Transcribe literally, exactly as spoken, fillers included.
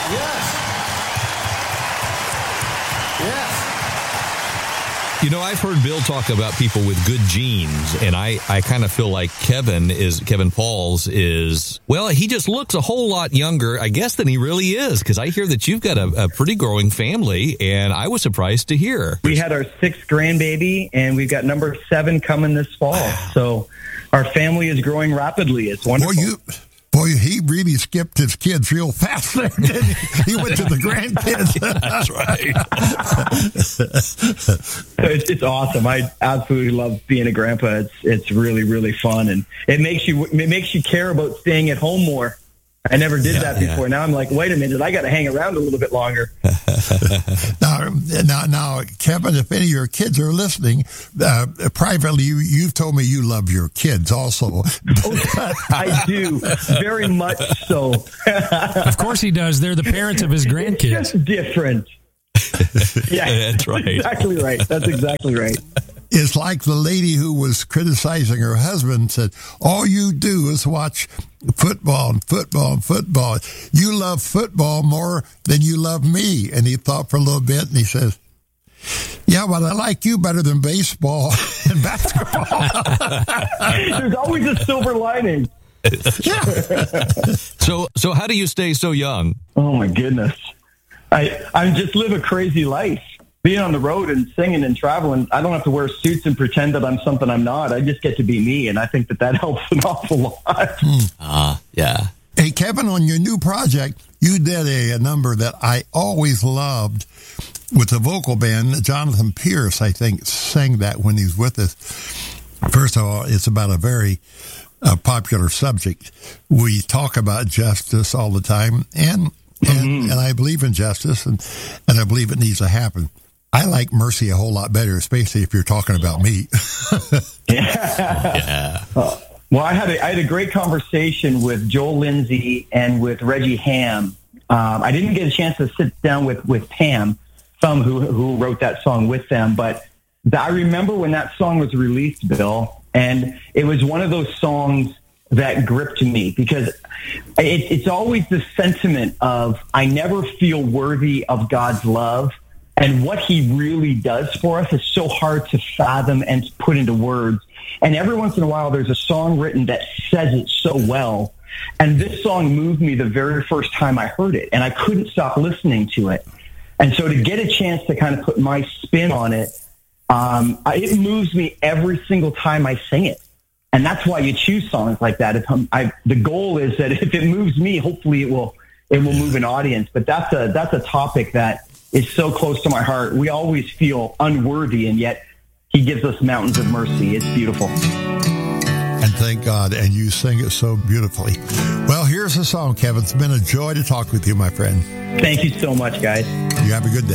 Yes. Yes. You know, I've heard Bill talk about people with good genes, and I, I kind of feel like Kevin is, Kevin Pauls is, well, he just looks a whole lot younger, I guess, than he really is, because I hear that you've got a, a pretty growing family, and I was surprised to hear. We had our sixth grandbaby, and we've got number seven coming this fall, so our family is growing rapidly. It's wonderful. Boy, you, boy, he really skipped his kids real fast there, didn't he? He went to the grandkids. That's right. It's, it's awesome. I absolutely love being a grandpa. It's it's really, really fun, and it makes you it makes you care about staying at home more. I never did yeah, that before. Yeah. Now I'm like, wait a minute, I got to hang around a little bit longer. now, now, now, Kevin, if any of your kids are listening, uh, privately, you, you've told me you love your kids also. Oh, I do, very much so. Of course he does. They're the parents of his grandkids. It's just different. Yeah, that's right. Exactly right. That's exactly right. It's like the lady who was criticizing her husband said, all you do is watch football and football and football. You love football more than you love me. And he thought for a little bit, and he says, yeah, well, I like you better than baseball and basketball. There's always a silver lining. Yeah. So, so how do you stay so young? Oh, my goodness. I I just live a crazy life. Being on the road and singing and traveling, I don't have to wear suits and pretend that I'm something I'm not. I just get to be me, and I think that that helps an awful lot. Ah, uh, yeah. Hey, Kevin, on your new project, you did a, a number that I always loved with the vocal band. Jonathan Pierce, I think, sang that when he was with us. First of all, it's about a very uh, popular subject. We talk about justice all the time, and and, mm-hmm. and I believe in justice, and, and I believe it needs to happen. I like mercy a whole lot better, especially if you're talking about me. yeah. yeah. Uh, well, I had a, I had a great conversation with Joel Lindsay and with Reggie Ham. Um, I didn't get a chance to sit down with, with Pam, some who who wrote that song with them, but the, I remember when that song was released, Bill, and it was one of those songs that gripped me because it, it's always the sentiment of I never feel worthy of God's love. And what he really does for us is so hard to fathom and to put into words. And every once in a while, there's a song written that says it so well. And this song moved me the very first time I heard it. And I couldn't stop listening to it. And so to get a chance to kind of put my spin on it, um, it moves me every single time I sing it. And that's why you choose songs like that. If I'm, I, the goal is that if it moves me, hopefully it will it will move an audience. But that's a that's a topic that is so close to my heart. We always feel unworthy, and yet he gives us mountains of mercy. It's beautiful. And thank God, and you sing it so beautifully. Well, here's the song, Kevin. It's been a joy to talk with you, my friend. Thank you so much, guys. You have a good day.